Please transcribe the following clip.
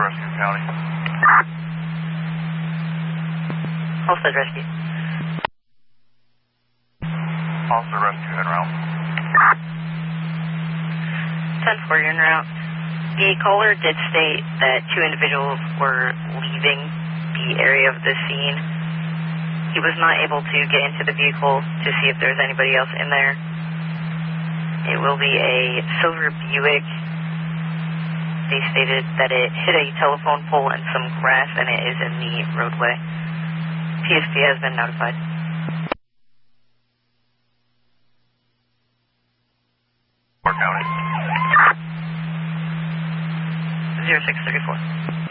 Rescue County. Halstead Rescue. Halstead Rescue en route. 10-4, you're en route. The caller did state that 2 individuals were leaving the area of the scene. He was not able to get into the vehicle to see if there's anybody else in there. It will be a silver Buick. They stated that it hit a telephone pole and some grass, and it is in the roadway. PSP has been notified. County. 0634.